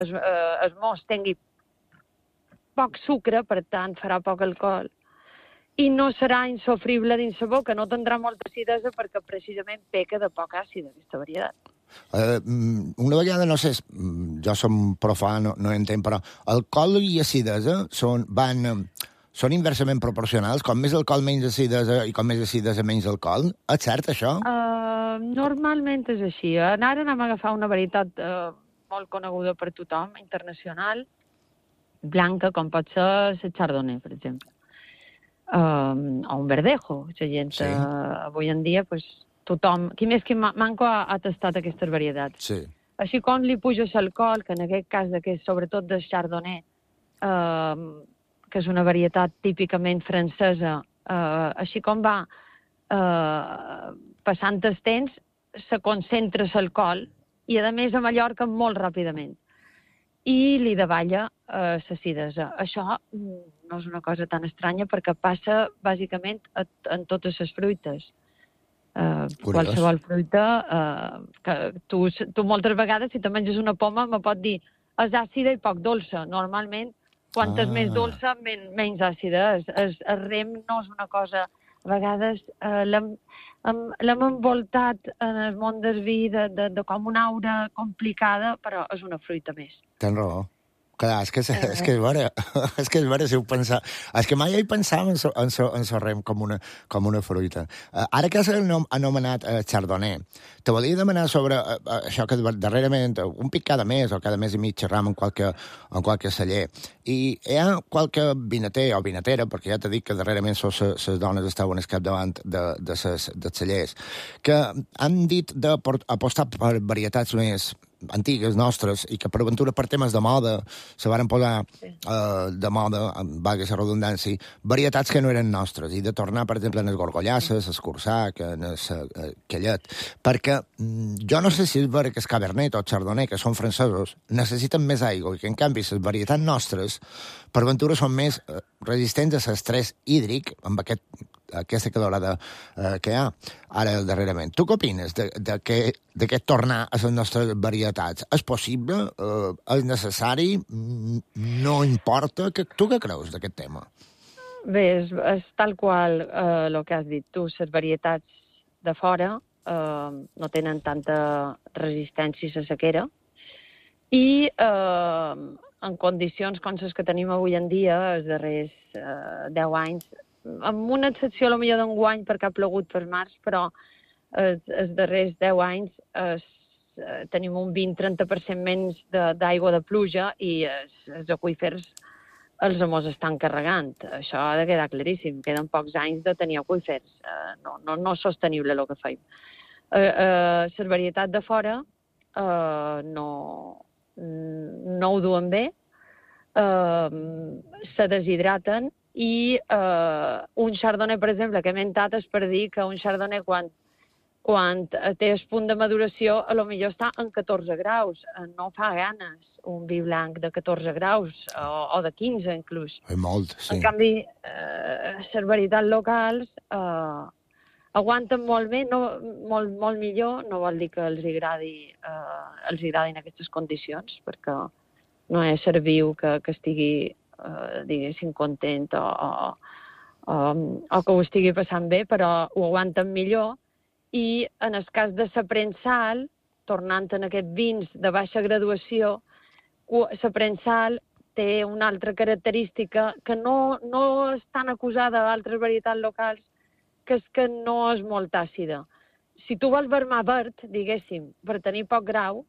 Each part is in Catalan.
el mos tingui poc sucre, per tant farà poc alcohol, i no serà insofrible dins la boca, no tindrà molta acidesa perquè precisament peca de poc àcid aquesta varietat. Una vegada, no sé, jo som profà, no entenc, però alcohol i acidesa són inversament proporcionals? Com més alcohol, menys acidesa, i com més acidesa, menys alcohol? És cert, això? Normalment és així. Ara anem a agafar una varietat molt coneguda per tothom, internacional, blanca, com pot ser la Chardonnay, per exemple. O un verdejo. La gent, sí. Avui en dia, pues, tothom, qui més qui manco ha tastat aquestes varietats. Sí. Així com li puja l'alcohol, que en aquest cas, sobretot del Chardonnay, que és una varietat típicament francesa, així com va passant el temps, se concentra l'alcohol, i a més a Mallorca molt ràpidament. I li davalla l'acidesa. Això no és una cosa tan estranya perquè passa bàsicament en totes les fruites. Qualsevol fruita que tu moltes vegades, si te menges una poma, me pot dir és àcida i poc dolça. Normalment, quantes més dolça, menys àcida. El rem no és una cosa... A vegades l'hem envoltat en el món del vi de com una aura complicada, però és una fruita més. Tens raó. Clar, és que és vera. És que és vera, si ho pensar. És que mai he pensat en el rem com una fruita. Ara que has anomenat Chardonnay, te volia demanar sobre això que darrerament, un pic cada mes o cada mes i mig xerram en qualque celler. I hi ha qualque vinater o vinatera, perquè ja t'he dit que darrerament les dones estaven al capdavant dels cellers, que han dit d'apostar per varietats més antigues, nostres, i que per aventura per temes de moda se varen posar de moda, valga la redundància, varietats que no eren nostres, i de tornar, per exemple, en les gorgollasses, el cursac, en el quellet, perquè jo no sé si és vera que el Cabernet o el Chardonnay, que són francesos, necessiten més aigua, i que en canvi les varietats nostres, per aventura, són més resistents a l'estrès hídric, amb aquesta calorada que hi ha ara darrerament. Tu què opines d'aquest tornar a les nostres varietats? És possible? És necessari? No importa? Tu què creus d'aquest tema? Bé, és tal qual el que has dit tu. Les varietats de fora no tenen tanta resistència a la sequera i en condicions com les que tenim avui en dia, els darrers 10 anys, amb una excepció potser d'enguany perquè ha plogut per març, però els darrers 10 anys tenim un 20-30% menys d'aigua de pluja i els aqüífers els mos estan carregant. Això ha de quedar claríssim. Queden pocs anys de tenir aqüífers. No és sostenible el que feim. Les varietats de fora no ho duen bé, se deshidraten i un Chardonnay, per exemple, que he mentat, és per dir que un Chardonnay quan té el punt de maduració a lo millor està en 14 graus. No fa ganes un vi blanc de 14 graus o de 15 inclús. És molt, sí. En canvi, les varietats locals aguanten molt bé, molt millor. No vol dir que els agradin aquestes condicions, perquè no és ser viu que estigui, diguéssim, content o que ho estigui passant bé, però ho aguanten millor. I en el cas de la premsal, tornant en aquests vins de baixa graduació, la premsal té una altra característica que no és tan acusada d'altres varietats locals, que és que no és molt àcida. Si tu vols vermar verd, diguéssim, per tenir poc grau,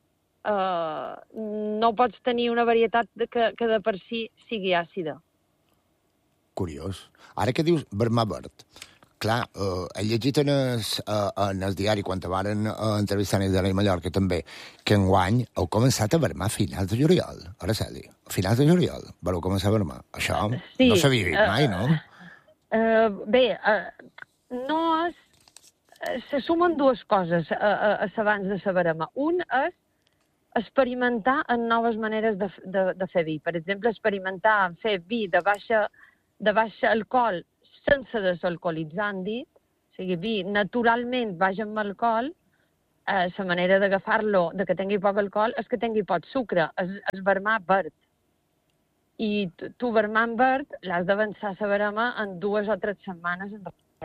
no pots tenir una varietat que de per si sigui àcida. Curiós. Ara que dius vermar verd, clar, he llegit en el diari, quan te varen entrevistar en el diari de Mallorca també, que enguany heu començat a vermar a finals de juliol. Araceli, a finals de juliol vareu començar a vermar. Això sí, no s'havia vist mai, no? Bé, no és... Se sumen dues coses abans de la verema. Un és experimentar en noves maneres de fer vi. Per exemple, experimentar en fer vi de baixa alcohol sense desalcoholitzar, han dit, o sigui, vi naturalment baix amb alcohol, la manera d'agafar-lo, de que tingui poc alcohol, és que tingui poc sucre, és vermut verd. I tu vermut verd l'has d'avançar la verema en 2 o 3 setmanes.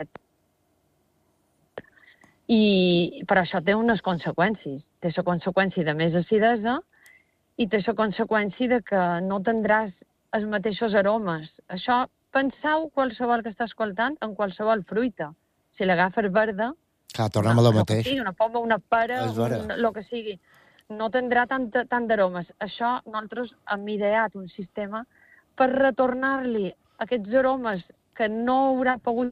Però això té unes conseqüències. Té la conseqüència de més acidesa i té la conseqüència de que no tindràs els mateixos aromes. Això, penseu qualsevol que està escoltant en qualsevol fruita. Si l'agafes verda, clar, tornem a lo mateix. Sigui, una poma, una pera, el que sigui, no tindrà tant d'aromes. Això, nosaltres hem ideat un sistema per retornar-li aquests aromes que no haurà pogut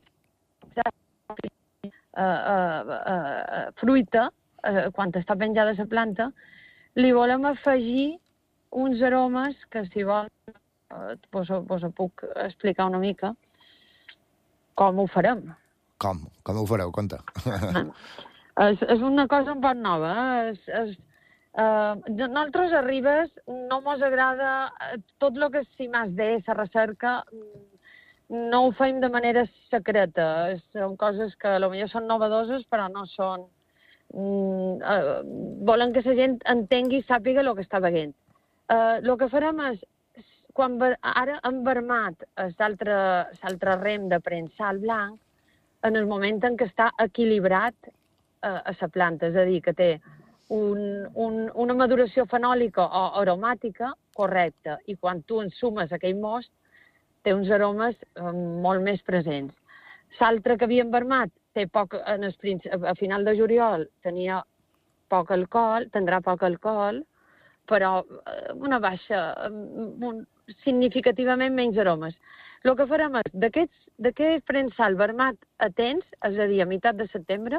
fruita, quan està penjada la planta, li volem afegir uns aromes que, si vol, vos ho puc explicar una mica com ho farem. Com ho fareu? Conta. És una cosa un poc nova. Nosaltres a Ribes no mos agrada tot el que és I+D, la recerca, no ho fem de manera secreta. Són coses que potser són novedoses, però no són... volen que la gent entengui i sàpiga el que està veient. El que farem és, quan ara hem vermat l'altre rem de premsal blanc, en el moment en què està equilibrat a la planta, és a dir, que té una maduració fenòlica o aromàtica correcta, i quan tu ensumes aquell most, té uns aromes molt més presents. L'altre que havíem vermat té poc, a final de juliol tenia poc alcohol, tindrà poc alcohol, però una baixa, significativament menys aromes. El que farem és, d'aquest premsal vermat a temps, és a dir, a meitat de setembre,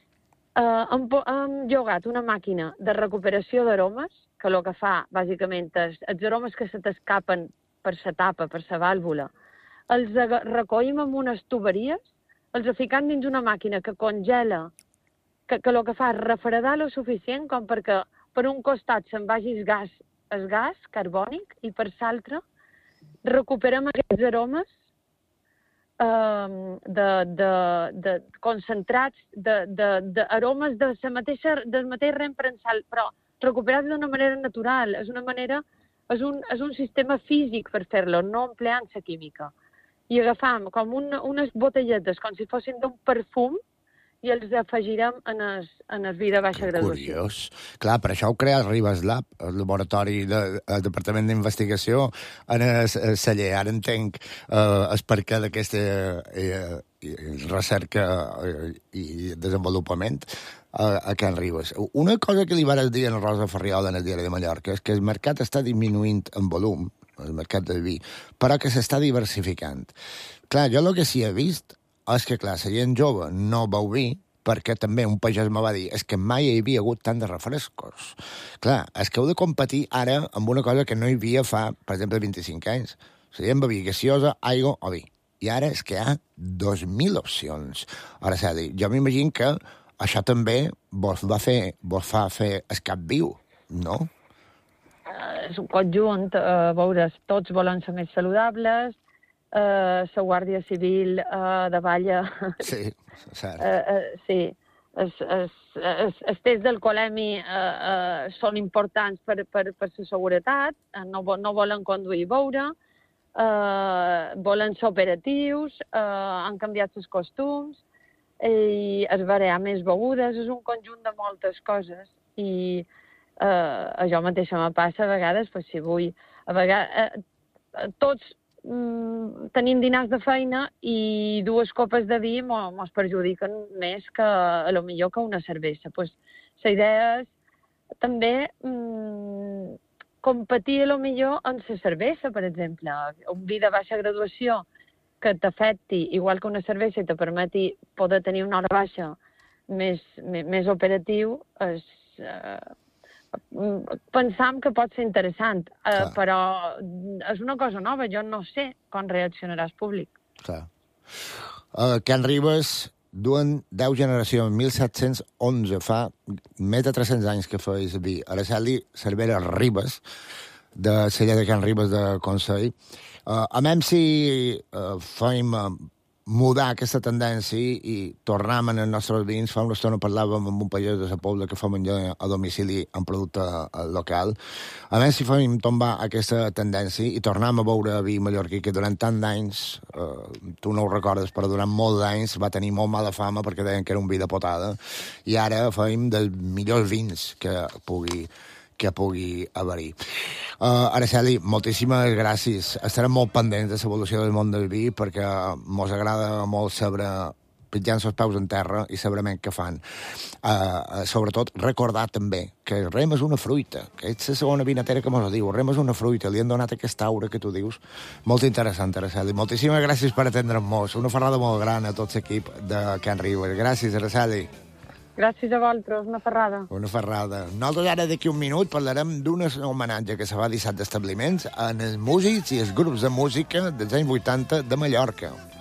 hem llogat una màquina de recuperació d'aromes, que el que fa, bàsicament, és els aromes que se t'escapen per la tapa, per la vàlvula, els recollim amb unes tuberies, els ficam dins una màquina que congela, que el que fa és refredar lo suficient com perquè per un costat se'n vagi el gas carbònic i per l'altre recuperem aquests aromes concentrats d'aromes del mateix rem premsal, però recuperats d'una manera natural. És un sistema físic per fer-lo, no empleant la química. I agafam com unes botelletes, com si fossin d'un perfum, i els afegirem en el vi de baixa graduació. Curiós. Clar, per això ho crea el Ribes Lab, el laboratori del Departament d'Investigació en el celler. Ara entenc el perquè d'aquesta recerca i desenvolupament a Can Ribes. Una cosa que li vares dir a Rosa Ferriola en el Diari de Mallorca és que el mercat està disminuint en volum, el mercat del vi, però que s'està diversificant. Clar, jo el que sí he vist és que, clar, la gent jove no beu vi, perquè també un pagès me va dir és que mai hi havia hagut tant de refrescos. Clar, és que heu de competir ara amb una cosa que no hi havia fa, per exemple, 25 anys. La gent bevia gaseosa, aigua o vi. I ara és que hi ha 2.000 opcions. Ara s'ha de dir, jo m'imagino que això també vos fa fer escap viu, no? És un conjunt, veuràs, tots volen ser més saludables, la Guàrdia Civil davalla... Sí, cert. Sí, els tests d'alcoholèmia són importants per la seguretat, no volen conduir i beure, volen ser operatius, han canviat els costums, i es barrejar més begudes, és un conjunt de moltes coses, i a jo mateixa me passa a vegades, pues, si vull... A vegades, tots tenim dinars de feina i 2 copes de vi mos perjudiquen més que, a lo millor, que una cervesa. Pues, la idea és també competir, a lo millor, en la cervesa, per exemple. Un vi de baixa graduació que t'afecti, igual que una cervesa, i te permeti poder tenir una hora baixa més operatiu, pensam que pot ser interessant, però és una cosa nova, jo no sé com reaccionarà el públic. Clar. Can Ribes duen 10 generacions, 1711, fa més de 300 anys que feia vi. Araceli Cervera Ribes, de la llar de Can Ribes de Consell. A mi si fem mudar aquesta tendència i tornem en els nostres vins. Fa una estona parlàvem amb un pagès de la Pobla que fa menjar a domicili en producte local. A més, si fem tombar aquesta tendència i tornem a veure vi mallorquí, que durant tant d'anys, tu no ho recordes, però durant molts anys va tenir molt mala fama perquè deien que era un vi de potada, i ara fem dels millors vins que pugui haver-hi. Araceli, moltíssimes gràcies. Estarem molt pendents de l'evolució del món del vi perquè mos agrada molt saber pitjant els peus en terra i sabrament què fan. Sobretot recordar també que rem és una fruita, que és la segona vinatera que mos diu, rem és una fruita, li han donat aquesta aura que tu dius. Molt interessant, Araceli. Moltíssimes gràcies per atendre'ns. Una ferrada molt gran a tot l'equip de Can Ribes. Gràcies, Araceli. Gràcies a vosaltres, una ferrada. Una ferrada. Nosaltres ara d'aquí un minut parlarem d'un homenatge que se fa a 17 d'establiments en els músics i els grups de música dels anys 80 de Mallorca.